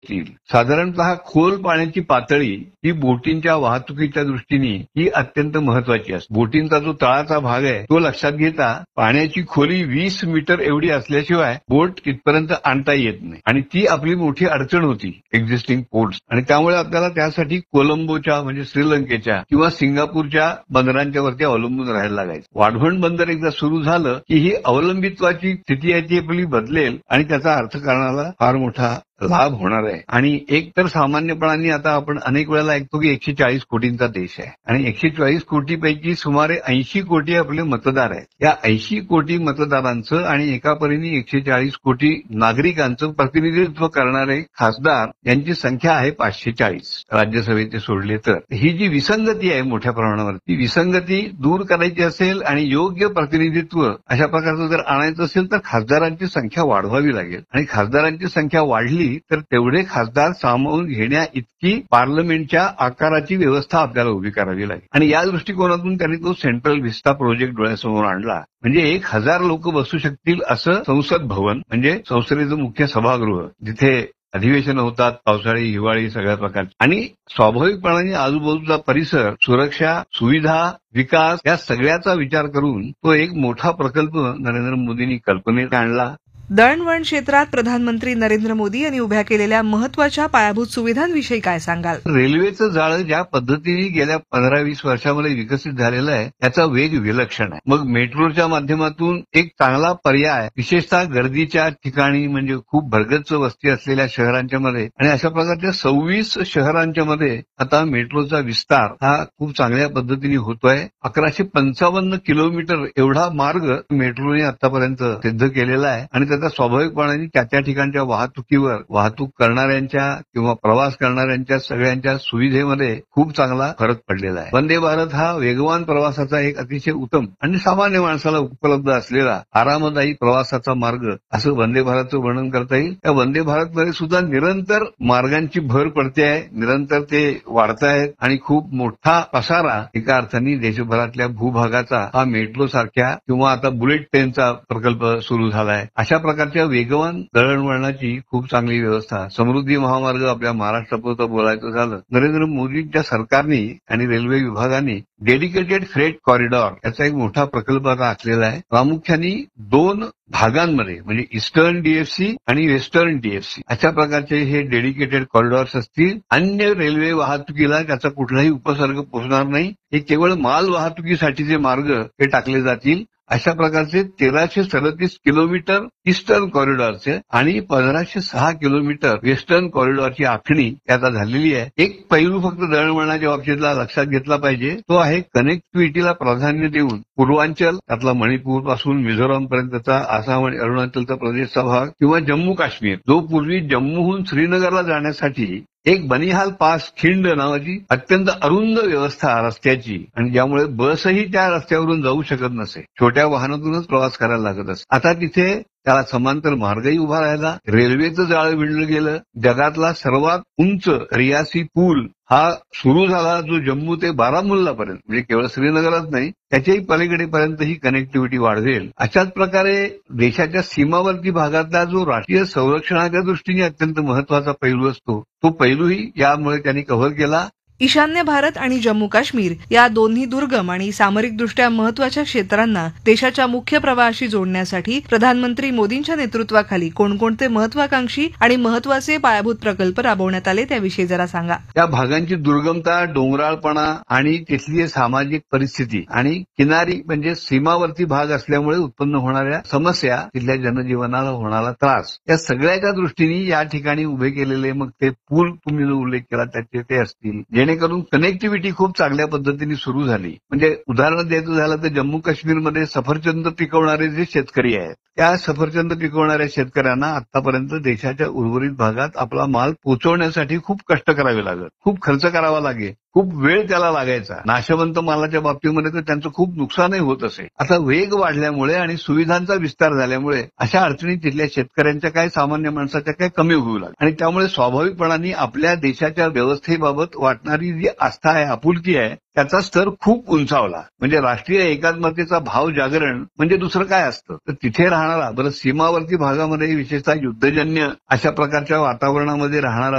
साधारणतः खोल पाण्याची पातळी ही बोटींच्या वाहतुकीच्या दृष्टीने ही अत्यंत महत्वाची असते. बोटींचा जो तळाचा भाग आहे तो लक्षात घेता पाण्याची खोली 20 मीटर एवढी असल्याशिवाय बोट तिथपर्यंत आणता येत नाही आणि ती आपली मोठी अडचण होती एक्झिस्टिंग पोर्ट्स. आणि त्यामुळे आपल्याला त्यासाठी कोलंबोच्या म्हणजे श्रीलंकेच्या किंवा सिंगापूरच्या बंदरांच्या वरती अवलंबून राहायला लागायचं. वाढवण बंदर एकदा सुरू झालं की ही अवलंबित्वाची स्थिती आहे ती आपली बदलेल आणि त्याचा अर्थकारणाला फार मोठा लाभ होणार आहे. आणि एक तर सामान्यपणाने आता आपण अनेक वेळेला ऐकतो की 140 कोटींचा देश आहे आणि 140 कोटीपैकी सुमारे 80 कोटी आपले मतदार आहेत. या 80 कोटी मतदारांचं आणि एका परीने 140 कोटी नागरिकांचं प्रतिनिधित्व करणारे खासदार यांची संख्या आहे 540 राज्यसभेचे सोडले तर. ही जी विसंगती आहे मोठ्या प्रमाणावर ती विसंगती दूर करायची असेल आणि योग्य प्रतिनिधित्व अशा प्रकारचं जर आणायचं असेल तर खासदारांची संख्या वाढवावी लागेल आणि खासदारांची संख्या वाढली तर तेवढे खासदार सामावून घेण्या इतकी पार्लमेंटच्या आकाराची व्यवस्था आपल्याला उभी करावी लागेल. आणि या दृष्टिकोनातून त्यांनी तो सेंट्रल व्हिस्टा प्रोजेक्ट डोळ्यासमोर आणला. म्हणजे 1000 लोक बसू शकतील असं संसद भवन म्हणजे संसदेचं मुख्य सभागृह जिथे अधिवेशन होतात पावसाळी हिवाळी सगळ्या प्रकारचे. आणि स्वाभाविकपणाने आजूबाजूचा परिसर सुरक्षा सुविधा विकास या सगळ्याचा विचार करून तो एक मोठा प्रकल्प नरेंद्र मोदींनी कल्पनेत आणला. दळणवळण क्षेत्रात प्रधानमंत्री नरेंद्र मोदी यांनी उभ्या केलेल्या महत्वाच्या पायाभूत सुविधांविषयी काय सांगाल? रेल्वेचं जाळं ज्या पद्धतीने गेल्या 15-20 वर्षामध्ये विकसित झालेलं आहे त्याचा वेग विलक्षण आहे. मग मेट्रोच्या माध्यमातून एक चांगला पर्याय विशेषतः गर्दीच्या ठिकाणी म्हणजे खूप भरगच्च वस्ती असलेल्या शहरांच्या मध्ये आणि अशा प्रकारच्या 26 शहरांच्या मध्ये आता मेट्रोचा विस्तार हा खूप चांगल्या पद्धतीने होतोय. 1155 किलोमीटर एवढा मार्ग मेट्रोने आतापर्यंत सिद्ध केलेला आहे आणि त्याचा स्वाभाविकपणाने त्या ठिकाणच्या वाहतुकीवर वाहतूक करणाऱ्यांच्या किंवा प्रवास करणाऱ्यांच्या सगळ्यांच्या सुविधेमध्ये खूप चांगला फरक पडलेला आहे. वंदे भारत हा वेगवान प्रवासाचा एक अतिशय उत्तम आणि सामान्य माणसाला उपलब्ध असलेला आरामदायी प्रवासाचा मार्ग असं वंदे भारतचं वर्णन करता येईल. त्या वंदे भारतमध्ये सुद्धा निरंतर मार्गांची भर पडते आहे निरंतर ते वाढतायत आणि खूप मोठा पसारा एका अर्थाने देशभरातल्या भूभागाचा हा मेट्रो सारख्या किंवा आता बुलेट ट्रेनचा प्रकल्प सुरू झाला आहे. अशा प्रकारच्या वेगवान दळणवळणाची खूप चांगली व्यवस्था. समृद्धी महामार्ग आपल्या महाराष्ट्रापुरतं बोलायचं झालं नरेंद्र मोदींच्या सरकारने आणि रेल्वे विभागाने डेडिकेटेड फ्रेट कॉरिडॉर याचा एक मोठा प्रकल्प आता आखलेला आहे. प्रामुख्याने 2 भागांमध्ये म्हणजे ईस्टर्न डीएफसी आणि वेस्टर्न डीएफसी अशा प्रकारचे हे डेडिकेटेड कॉरिडॉर्स असतील. अन्य रेल्वे वाहतुकीला त्याचा कुठलाही उपसर्ग पोहोचणार नाही. हे केवळ माल वाहतुकीसाठीचे मार्ग हे टाकले जातील. अशा प्रकारचे 1337 किलोमीटर ईस्टर्न कॉरिडॉरचे आणि 1506 किलोमीटर वेस्टर्न कॉरिडॉरची आखणी आता झालेली आहे. एक पैलू फक्त दळणवळणाच्या बाबतीतला लक्षात घेतला पाहिजे तो आहे कनेक्टिव्हिटीला प्राधान्य देऊन पूर्वांचल त्यातला मणिपूर पासून मिझोराम पर्यंतचा आसाम आणि अरुणाचलचा प्रदेशचा भाग किंवा जम्मू काश्मीर जो पूर्वी जम्मूहून श्रीनगरला जाण्यासाठी एक बनिहाल पास खिंड नावाची अत्यंत अरुंद व्यवस्था रस्त्याची आणि ज्यामुळे बसही त्या रस्त्यावरून जाऊ शकत नसे. छोट्या वाहनातूनच प्रवास करायला लागत असे. आता तिथे त्याला समांतर मार्गही उभा राहिला. रेल्वेचं जाळं विणलं गेलं. जगातला सर्वात उंच रियासी पूल हा सुरू झाला जो जम्मू ते बारामुल्लापर्यंत म्हणजे केवळ श्रीनगरच नाही त्याच्याही पलीकडेपर्यंत ही कनेक्टिव्हिटी वाढवेल. अशाच प्रकारे देशाच्या सीमावर्ती भागातला जो राष्ट्रीय संरक्षणाच्या दृष्टीने अत्यंत महत्वाचा पैलू असतो तो पैलूही यामुळे त्यांनी कव्हर केला. ईशान्य भारत आणि जम्मू काश्मीर या दोन्ही दुर्गम आणि सामरिकदृष्ट्या महत्वाच्या क्षेत्रांना देशाच्या मुख्य प्रवाहाशी जोडण्यासाठी प्रधानमंत्री मोदींच्या नेतृत्वाखाली कोणकोणते महत्वाकांक्षी आणि महत्वाचे पायाभूत प्रकल्प राबवण्यात आले त्याविषयी जरा सांगा. त्या भागांची दुर्गमता डोंगराळपणा आणि तिथली सामाजिक परिस्थिती आणि किनारी म्हणजे सीमावर्ती भाग असल्यामुळे उत्पन्न होणाऱ्या समस्या तिथल्या जनजीवनाला होणारा त्रास या सगळ्याच्या दृष्टीने या ठिकाणी उभे केलेले मग ते पूल तुम्ही जो उल्लेख केला त्याचे ते असतील जेणेकरून कनेक्टिव्हिटी खूप चांगल्या पद्धतीने सुरू झाली. म्हणजे उदाहरण द्यायचं झालं तर जम्मू काश्मीरमध्ये सफरचंद पिकवणारे जे शेतकरी आहेत त्या सफरचंद पिकवणाऱ्या शेतकऱ्यांना आतापर्यंत देशाच्या उर्वरित भागात आपला माल पोहोचवण्यासाठी खूप कष्ट करावे लागत खूप खर्च करावा लागे. खूप वेळ त्याला लागायचा. नाशवंत मालाच्या बाबतीमध्ये तर त्यांचं खूप नुकसानही होत असे. आता वेग वाढल्यामुळे आणि सुविधांचा विस्तार झाल्यामुळे अशा अडचणी तिथल्या शेतकऱ्यांच्या काय, सामान्य माणसाच्या काय कमी होऊ लागल्या आणि त्यामुळे स्वाभाविकपणाने आपल्या देशाच्या व्यवस्थेबाबत वाटणारी जी आस्था आहे, आपुलकी आहे, त्याचा स्तर खूप उंचावला. म्हणजे राष्ट्रीय एकात्मतेचा भाव जागरण म्हणजे दुसरं काय असतं. तर तिथे राहणारा, बरं सीमावर्ती भागामध्ये विशेषतः युद्धजन्य अशा प्रकारच्या वातावरणामध्ये राहणारा